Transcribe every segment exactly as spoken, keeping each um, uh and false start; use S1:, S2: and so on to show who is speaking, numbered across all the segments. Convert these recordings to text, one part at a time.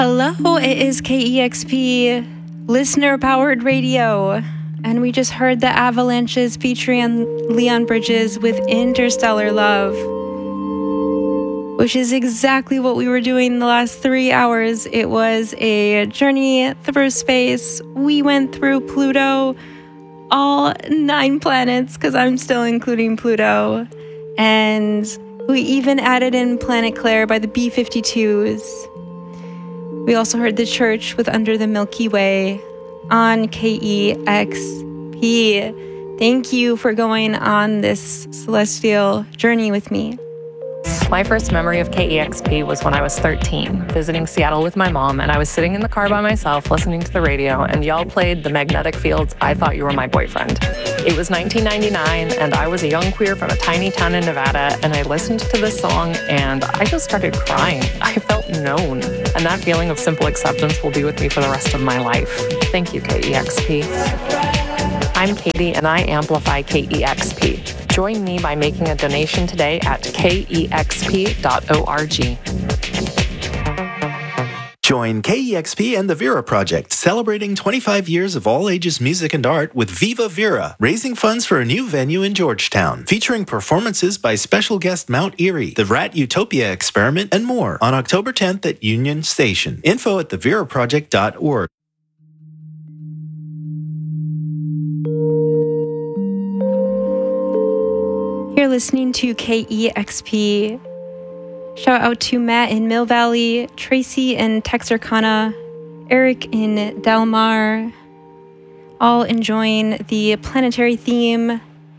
S1: Hello, it is K E X P listener-powered radio, and we just heard the Avalanches featuring Leon Bridges with Interstellar Love, which is exactly what we were doing the last three hours. It was a journey through space. We went through Pluto, all nine planets, because I'm still including Pluto, and we even added in Planet Claire by the B fifty-twos. We also heard The Church with Under the Milky Way on K E X P. Thank you for going on this celestial journey with me.
S2: My first memory of K E X P was when I was thirteen, visiting Seattle with my mom, and I was sitting in the car by myself listening to the radio, and y'all played The Magnetic Fields' I Thought You Were My Boyfriend. It was nineteen ninety-nine, and I was a young queer from a tiny town in Nevada, and I listened to this song, and I just started crying. I felt known, and that feeling of simple acceptance will be with me for the rest of my life. Thank you, K E X P. I'm Katie, and I amplify K E X P. Join me by making a donation today at K E X P dot org.
S3: Join K E X P and the Vera Project, celebrating twenty-five years of all-ages music and art with Viva Vera, raising funds for a new venue in Georgetown, featuring performances by special guest Mount Erie, the Rat Utopia Experiment, and more on October tenth at Union Station. Info at the vera project dot org.
S1: You're listening to K E X P. Shout out to Matt in Mill Valley, Tracy in Texarkana, Eric in Del Mar, all enjoying the planetary theme.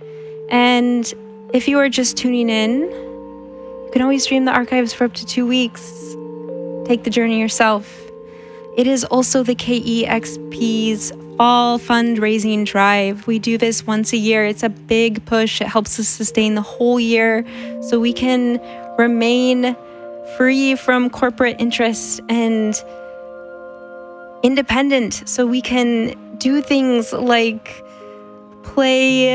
S1: And if you are just tuning in, you can always stream the archives for up to two weeks. Take the journey yourself. It is also the K E X P's fall fundraising drive. We do this once a year. It's a big push. It helps us sustain the whole year so we can remain free from corporate interests and independent, so we can do things like play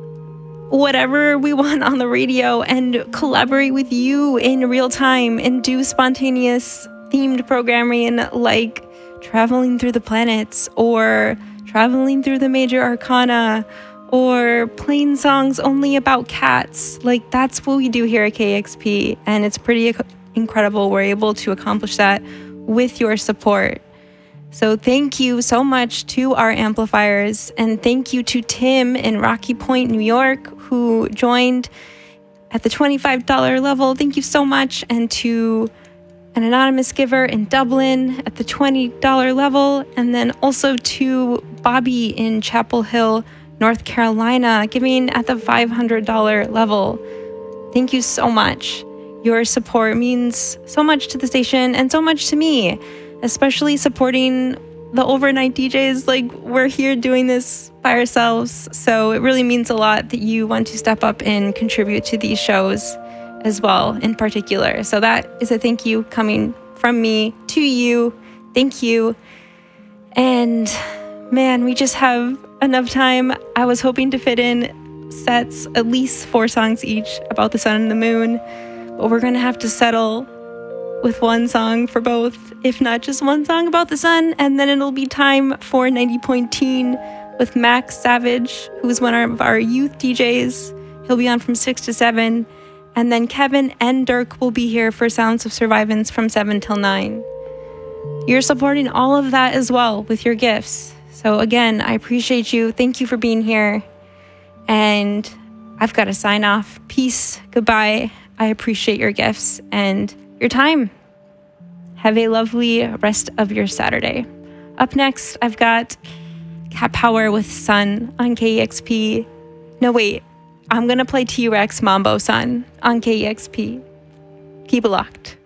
S1: whatever we want on the radio and collaborate with you in real time and do spontaneous themed programming like traveling through the planets or traveling through the major arcana or playing songs only about cats. Like, that's what we do here at K E X P, and it's pretty incredible we're able to accomplish that with your support. So thank you so much to our amplifiers, and thank you to Tim in Rocky Point, New York, who joined at the twenty-five dollars level. Thank you so much. And to an anonymous giver in Dublin at the twenty dollars level, and then also to Bobby in Chapel Hill, North Carolina, giving at the five hundred dollars level. Thank you so much. Your support means so much to the station and so much to me, especially supporting the overnight D Js. Like, we're here doing this by ourselves, so it really means a lot that you want to step up and contribute to these shows as well, in particular. So that is a thank you coming from me to you. Thank you. And man, we just have enough time. I was hoping to fit in sets, at least four songs each about the sun and the moon, but we're gonna have to settle with one song for both, if not just one song about the sun, and then it'll be time for ninety point teen with Max Savage, who's one of our youth D Js. He'll be on from six to seven. And then Kevin and Dirk will be here for Sounds of Survivance from seven till nine. You're supporting all of that as well with your gifts. So again, I appreciate you. Thank you for being here. And I've got to sign off. Peace. Goodbye. I appreciate your gifts and your time. Have a lovely rest of your Saturday. Up next, I've got Cat Power with Sun on K E X P. No, wait. I'm going to play T-Rex Mambo Sun on K E X P. Keep it locked.